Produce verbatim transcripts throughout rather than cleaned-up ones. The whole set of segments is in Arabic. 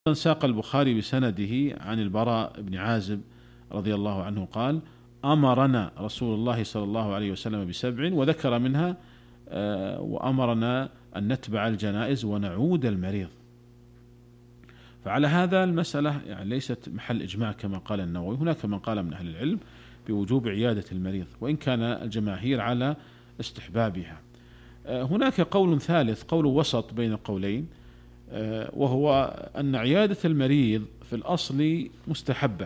ساق البخاري بسنده عن البراء بن عازب رضي الله عنه قال: أمرنا رسول الله صلى الله عليه وسلم بسبع، وذكر منها وأمرنا أن نتبع الجنائز ونعود المريض. فعلى هذا المسألة يعني ليست محل إجماع كما قال النووي، هناك من قال من أهل العلم بوجوب عيادة المريض، وإن كان الجماهير على استحبابها. هناك قول ثالث، قول وسط بين القولين، وهو أن عيادة المريض في الأصل مستحبة،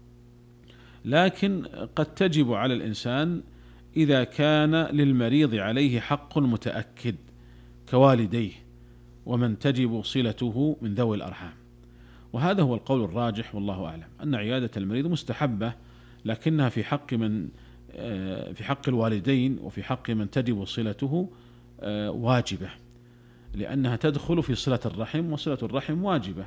لكن قد تجب على الإنسان إذا كان للمريض عليه حق متأكد كوالديه ومن تجب صلته من ذوي الأرحام. وهذا هو القول الراجح والله أعلم، أن عيادة المريض مستحبة، لكنها في حق من في حق الوالدين وفي حق من تجب صلته واجبة، لأنها تدخل في صلة الرحم، وصلة الرحم واجبة.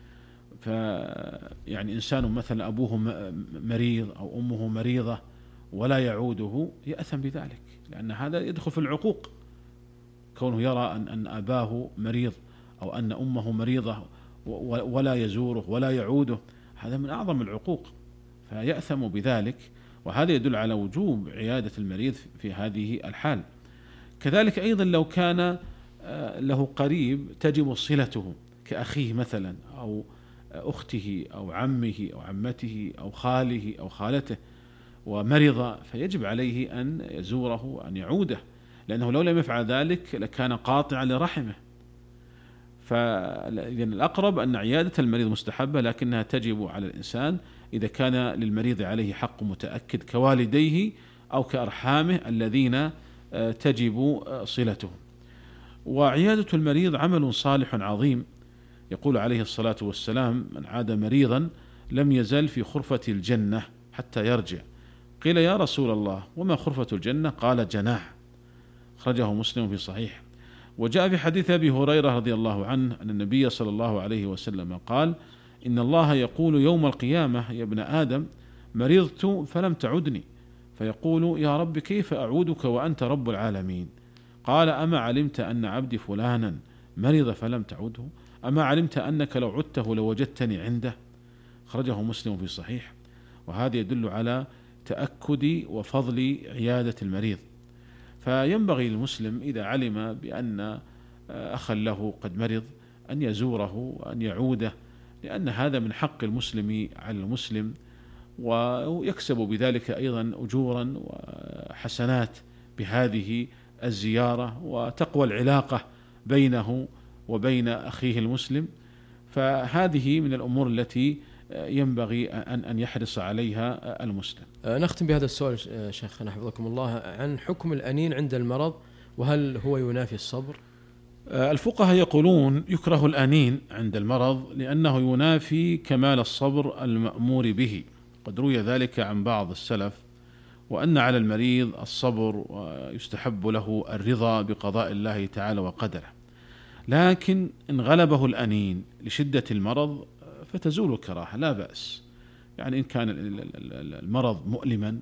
فيعني إنسان مثلا أبوه مريض أو أمه مريضة ولا يعوده يأثم بذلك، لأن هذا يدخل في العقوق، كونه يرى أن أن أباه مريض أو أن أمه مريضة ولا يزوره ولا يعوده، هذا من أعظم العقوق، فيأثم بذلك. وهذا يدل على وجوب عيادة المريض في هذه الحال. كذلك أيضا لو كان له قريب تجب صلته كأخيه مثلا أو أخته أو عمه أو عمته أو خاله أو خالته ومرض، فيجب عليه أن يزوره وأن يعوده، لأنه لو لم يفعل ذلك لكان قاطعا لرحمه. فإذن الأقرب أن عيادة المريض مستحبة، لكنها تجب على الإنسان إذا كان للمريض عليه حق متأكد كوالديه أو كأرحامه الذين تجب صلتهم. وعيادة المريض عمل صالح عظيم، يقول عليه الصلاة والسلام: من عاد مريضا لم يزل في خرفة الجنة حتى يرجع. قيل: يا رسول الله وما خرفة الجنة؟ قال: جناح. أخرجه مسلم في صحيح. وجاء في حديث أبي هريرة رضي الله عنه أن النبي صلى الله عليه وسلم قال: إن الله يقول يوم القيامة: يا ابن آدم مرضت فلم تعدني، فيقول: يا رب كيف أعودك وأنت رب العالمين؟ قال: أما علمت أن عبدي فلانا مرض فلم تعده؟ أما علمت أنك لو عدته لوجدتني عنده؟ أخرجه مسلم في صحيح. وهذا يدل على تأكد وفضل عيادة المريض. فينبغي للمسلم إذا علم بأن أخا له قد مرض أن يزوره وأن يعوده، لأن هذا من حق المسلم على المسلم، ويكسب بذلك أيضا أجورا وحسنات بهذه الزيارة، وتقوى العلاقة بينه وبين أخيه المسلم. فهذه من الأمور التي ينبغي أن أن يحرص عليها المسلم. نختم بهذا السؤال شيخنا حفظكم الله عن حكم الأنين عند المرض، وهل هو ينافي الصبر؟ الفقهاء يقولون يكره الأنين عند المرض لأنه ينافي كمال الصبر المأمور به. قد روي ذلك عن بعض السلف، وأن على المريض الصبر ويستحب له الرضا بقضاء الله تعالى وقدره، لكن إن غلبه الأنين لشدة المرض فتزول الكراهة لا بأس. يعني إن كان المرض مؤلما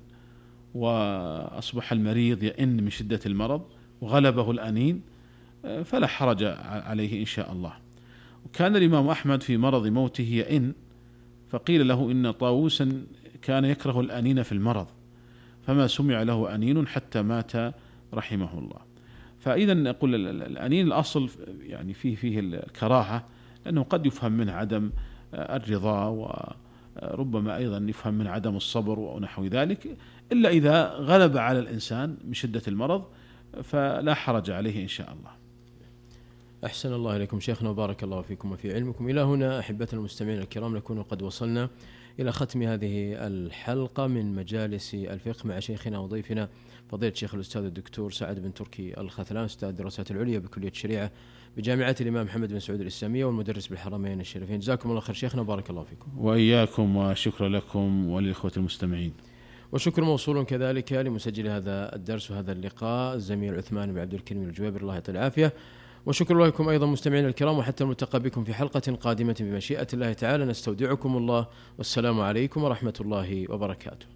وأصبح المريض يئن من شدة المرض وغلبه الأنين فلا حرج عليه إن شاء الله. وكان الإمام أحمد في مرض موته يئن، فقيل له إن طاووسا كان يكره الأنين في المرض، فما سمع له أنين حتى مات رحمه الله. فإذا نقول الأنين الأصل يعني فيه فيه الكراهة، لأنه قد يفهم منه عدم الرضا، وربما أيضا يفهم من عدم الصبر ونحو ذلك، إلا إذا غلب على الإنسان من شدة المرض فلا حرج عليه إن شاء الله. أحسن الله إليكم شيخنا وبارك الله فيكم وفي علمكم. إلى هنا أحبتنا المستمعين الكرام نكون قد وصلنا إلى ختم هذه الحلقة من مجالس الفقه مع شيخنا وضيفنا فضيلة الشيخ الأستاذ الدكتور سعد بن تركي الخثلان، أستاذ الدراسات العليا بكلية الشريعة بجامعة الإمام محمد بن سعود الإسلامية والمدرس بالحرمين الشريفين. جزاكم الله خير شيخنا وبارك الله فيكم. وإياكم، وشكرا لكم وللإخوة المستمعين. وشكر موصول كذلك لمسجل هذا الدرس وهذا اللقاء الزميل عثمان بن عبد الكريم الجويبر، الله يعطيه العافية. وشكر لكم أيضا مستمعين الكرام، وحتى الملتقى بكم في حلقة قادمة بمشيئة الله تعالى. نستودعكم الله، والسلام عليكم ورحمة الله وبركاته.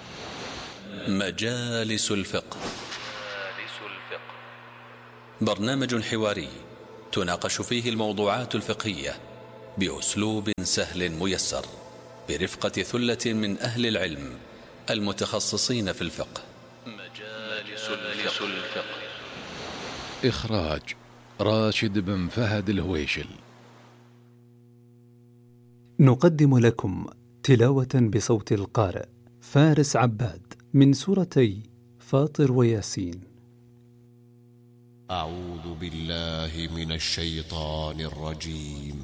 مجالس الفقه. برنامج حواري تناقش فيه الموضوعات الفقهية بأسلوب سهل ميسر برفقة ثلة من أهل العلم المتخصصين في الفقه. مجالس الفقه. إخراج راشد بن فهد الهويشل. نقدم لكم تلاوة بصوت القارئ فارس عباد من سورتي فاطر وياسين. أعوذ بالله من الشيطان الرجيم.